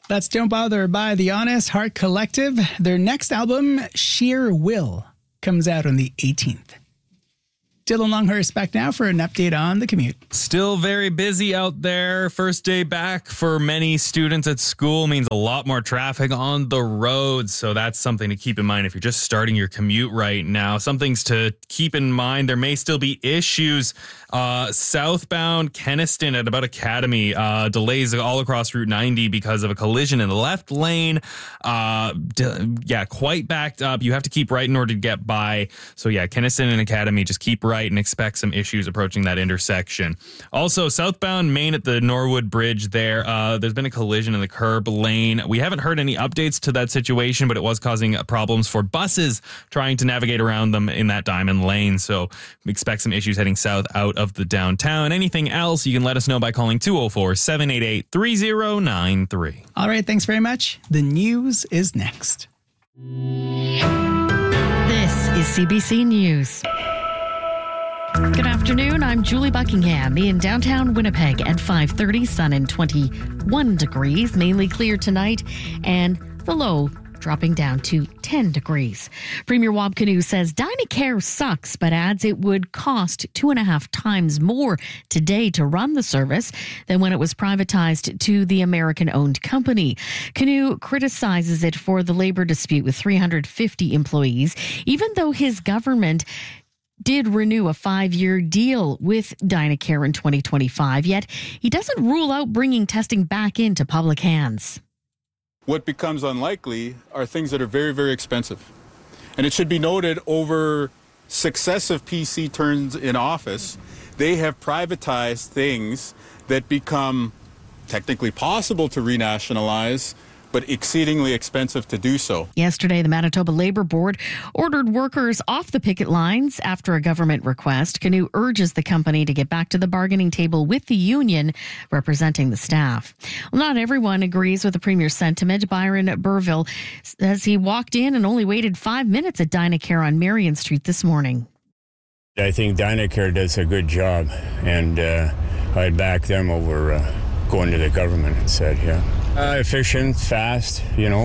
That's Don't Bother by the Honest Heart Collective. Their next album, Sheer Will, comes out on the 18th. Dylan Longhurst back now for an update on the commute. Still very busy out there. First day back for many students at school means a lot more traffic on the roads. So that's something to keep in mind if you're just starting your commute right now. Some things to keep in mind. There may still be issues. Southbound Kenaston at about Academy. Delays all across Route 90 because of a collision in the left lane. Quite backed up. You have to keep right in order to get by. So yeah, Kenaston and Academy, just keep right and expect some issues approaching that intersection. Also, southbound Main at the Norwood Bridge there, there's been a collision in the curb lane. We haven't heard any updates to that situation, but it was causing problems for buses trying to navigate around them in that diamond lane. So expect some issues heading south out of the downtown. Anything else, you can let us know by calling 204-788-3093. All right, thanks very much. The news is next. This is CBC News. Good afternoon, I'm Julie Buckingham in downtown Winnipeg at 5:30, sun and 21 degrees, mainly clear tonight, and the low dropping down to 10 degrees. Premier Wab Kinew says Dynacare sucks, but adds it would cost 2.5 times more today to run the service than when it was privatized to the American-owned company. Kinew criticizes it for the labor dispute with 350 employees, even though his government did renew a 5-year deal with Dynacare in 2025, yet he doesn't rule out bringing testing back into public hands. What becomes unlikely are things that are very, very expensive. And it should be noted, over successive PC turns in office, they have privatized things that become technically possible to renationalize, but exceedingly expensive to do so. Yesterday, the Manitoba Labour Board ordered workers off the picket lines after a government request. Kinew urges the company to get back to the bargaining table with the union representing the staff. Well, not everyone agrees with the Premier's sentiment. Byron Burville says he walked in and only waited 5 minutes at Dynacare on Marion Street this morning. I think Dynacare does a good job, and I'd back them over going to the government instead, yeah. Efficient, fast,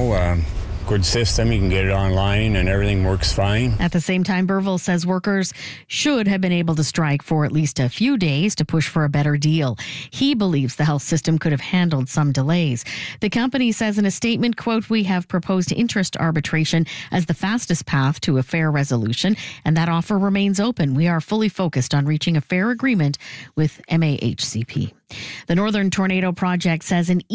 good system. You can get it online and everything works fine. At the same time, Burville says workers should have been able to strike for at least a few days to push for a better deal. He believes the health system could have handled some delays. The company says in a statement, quote, "We have proposed interest arbitration as the fastest path to a fair resolution, and that offer remains open. We are fully focused on reaching a fair agreement with MAHCP." The Northern Tornado Project says an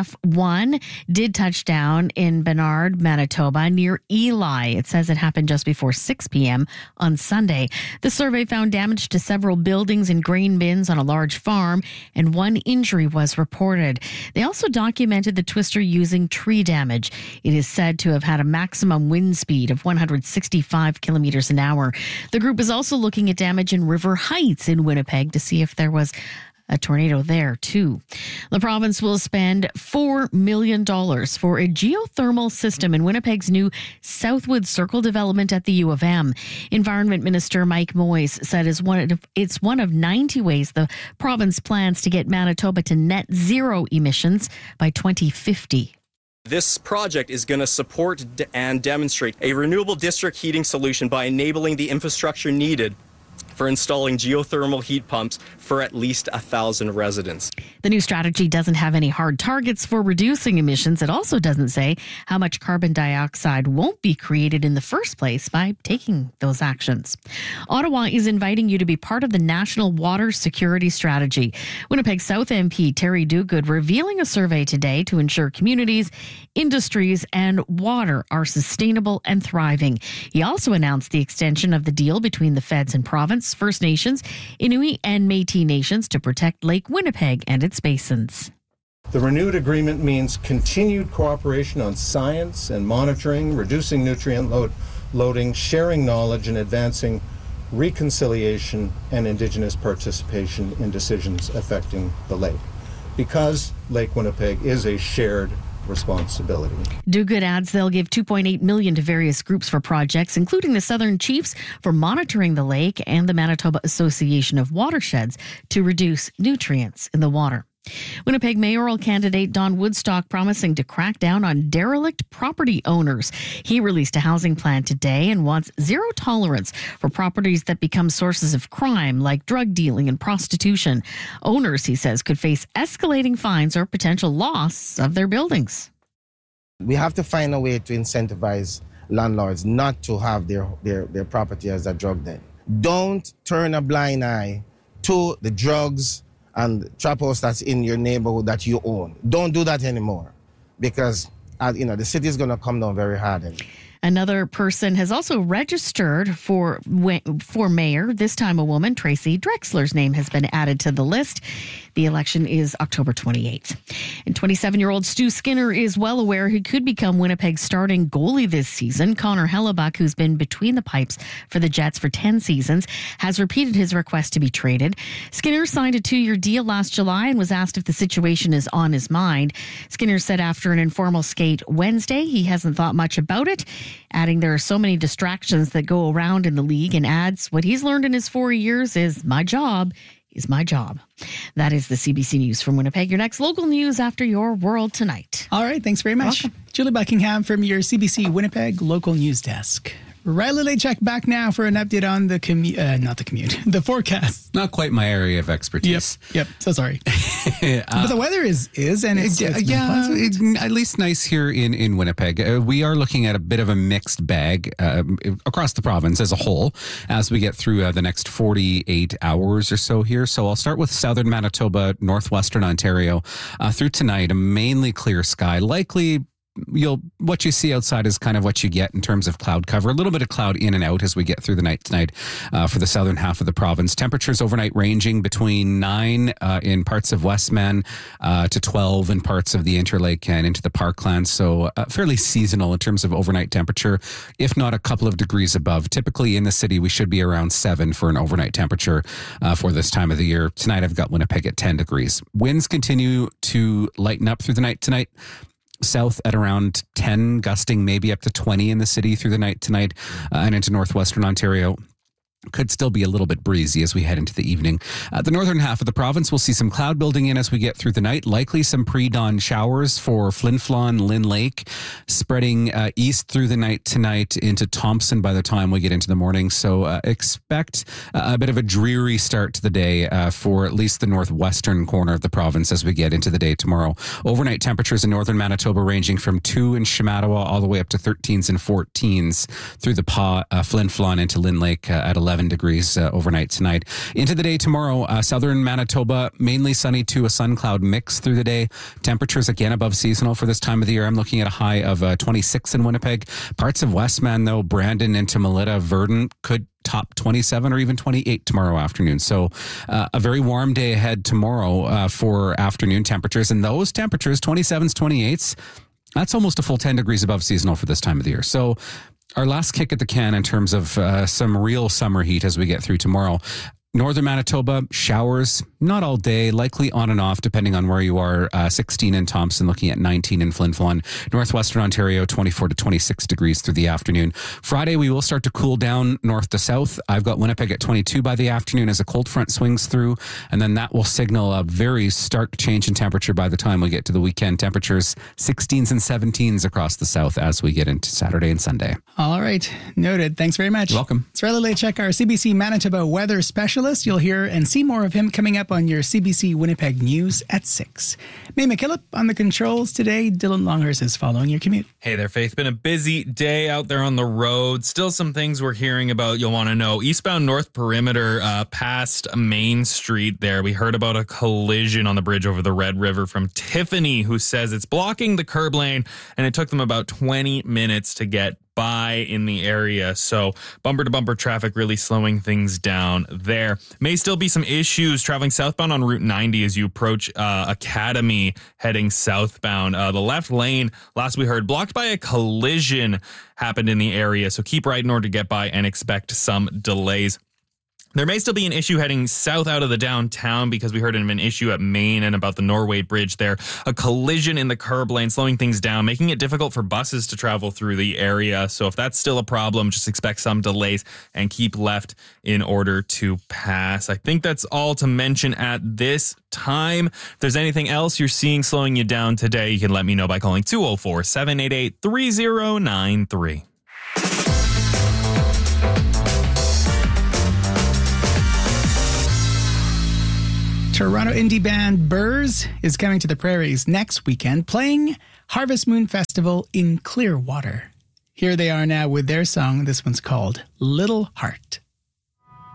EF1 did touch down in Bernard, Manitoba, near Eli. It says it happened just before 6 p.m. on Sunday. The survey found damage to several buildings and grain bins on a large farm, and one injury was reported. They also documented the twister using tree damage. It is said to have had a maximum wind speed of 165 kilometers an hour. The group is also looking at damage in River Heights in Winnipeg to see if there was a tornado there, too. The province will spend $4 million for a geothermal system in Winnipeg's new Southwood Circle development at the U of M. Environment Minister Mike Moyes said it's one of 90 ways the province plans to get Manitoba to net zero emissions by 2050. This project is going to support and demonstrate a renewable district heating solution by enabling the infrastructure needed for installing geothermal heat pumps for at least 1,000 residents. The new strategy doesn't have any hard targets for reducing emissions. It also doesn't say how much carbon dioxide won't be created in the first place by taking those actions. Ottawa is inviting you to be part of the National Water Security Strategy. Winnipeg South MP Terry Duguid revealing a survey today to ensure communities, industries, and water are sustainable and thriving. He also announced the extension of the deal between the feds and province, First Nations, Inuit, and Métis Nations to protect Lake Winnipeg and its basins. The renewed agreement means continued cooperation on science and monitoring, reducing nutrient loading, sharing knowledge, and advancing reconciliation and Indigenous participation in decisions affecting the lake. Because Lake Winnipeg is a shared responsibility. Duguid adds they'll give $2.8 million to various groups for projects, including the Southern Chiefs for monitoring the lake and the Manitoba Association of Watersheds to reduce nutrients in the water. Winnipeg mayoral candidate Don Woodstock promising to crack down on derelict property owners. He released a housing plan today and wants zero tolerance for properties that become sources of crime like drug dealing and prostitution. Owners, he says, could face escalating fines or potential loss of their buildings. We have to find a way to incentivize landlords not to have their property as a drug den. Don't turn a blind eye to the drugs and trap house that's in your neighborhood that you own. Don't do that anymore, because the city is going to come down very hard. Another person has also registered for mayor, this time a woman. Tracy Drexler's name has been added to the list. The election is October 28th. And 27-year-old Stu Skinner is well aware he could become Winnipeg's starting goalie this season. Connor Hellebuck, who's been between the pipes for the Jets for 10 seasons, has repeated his request to be traded. Skinner signed a 2-year deal last July and was asked if the situation is on his mind. Skinner said after an informal skate Wednesday, he hasn't thought much about it, adding there are so many distractions that go around in the league, and adds what he's learned in his 4 years is my job is my job. That is the CBC News from Winnipeg. Your next local news after your World Tonight. All right, thanks very much. Welcome. Julie Buckingham from your CBC Winnipeg local news desk. Riley Lachek back now for an update on the the forecast. Not quite my area of expertise. Yep. So sorry. But the weather is and it's at least nice here in Winnipeg. We are looking at a bit of a mixed bag across the province as a whole as we get through the next 48 hours or so here. So I'll start with southern Manitoba, northwestern Ontario through tonight. A mainly clear sky, likely. What you see outside is kind of what you get in terms of cloud cover. A little bit of cloud in and out as we get through the night tonight for the southern half of the province. Temperatures overnight ranging between 9 in parts of Westman to 12 in parts of the Interlake and into the Parklands. So fairly seasonal in terms of overnight temperature, if not a couple of degrees above. Typically in the city, we should be around 7 for an overnight temperature for this time of the year. Tonight, I've got Winnipeg at 10 degrees. Winds continue to lighten up through the night tonight. South at around 10, gusting maybe up to 20 in the city through the night tonight and into northwestern Ontario. Could still be a little bit breezy as we head into the evening. The northern half of the province will see some cloud building in as we get through the night. Likely some pre-dawn showers for Flin Flon, Lynn Lake, spreading east through the night tonight into Thompson by the time we get into the morning. So expect a bit of a dreary start to the day for at least the northwestern corner of the province as we get into the day tomorrow. Overnight temperatures in northern Manitoba ranging from 2 in Shamattawa all the way up to 13s and 14s through the Flin Flon into Lynn Lake at 11 degrees overnight tonight. Into the day tomorrow, southern Manitoba, mainly sunny to a sun cloud mix through the day. Temperatures again above seasonal for this time of the year. I'm looking at a high of 26 in Winnipeg. Parts of Westman, though, Brandon into Melita, Verdon could top 27 or even 28 tomorrow afternoon. So a very warm day ahead tomorrow for afternoon temperatures. And those temperatures, 27s, 28s, that's almost a full 10 degrees above seasonal for this time of the year. So our last kick at the can in terms of some real summer heat as we get through tomorrow. Northern Manitoba, showers, not all day, likely on and off, depending on where you are. 16 in Thompson, looking at 19 in Flin Flon. Northwestern Ontario, 24 to 26 degrees through the afternoon. Friday, we will start to cool down north to south. I've got Winnipeg at 22 by the afternoon as a cold front swings through, and then that will signal a very stark change in temperature by the time we get to the weekend. Temperatures 16s and 17s across the south as we get into Saturday and Sunday. All right. Noted. Thanks very much. You're welcome. It's Riley Lachek, our CBC Manitoba weather specialist. You'll hear and see more of him coming up on your CBC Winnipeg News at 6. May McKillop on the controls today. Dylan Longhurst is following your commute. Hey there, Faith. Been a busy day out there on the road. Still some things we're hearing about you'll want to know. Eastbound North Perimeter past Main Street there. We heard about a collision on the bridge over the Red River from Tiffany, who says it's blocking the curb lane, and it took them about 20 minutes to get by in the area. So bumper to bumper traffic really slowing things down there. May still be some issues traveling southbound on Route 90 as you approach Academy heading southbound. The left lane, last we heard, blocked by a collision happened in the area. So keep right in order to get by and expect some delays. There may still be an issue heading south out of the downtown because we heard of an issue at Main and about the Norway Bridge there. A collision in the curb lane, slowing things down, making it difficult for buses to travel through the area. So if that's still a problem, just expect some delays and keep left in order to pass. I think that's all to mention at this time. If there's anything else you're seeing slowing you down today, you can let me know by calling 204-788-3093. Toronto indie band Burrs is coming to the Prairies next weekend, playing Harvest Moon Festival in Clearwater. Here they are now with their song. This one's called Little Heart.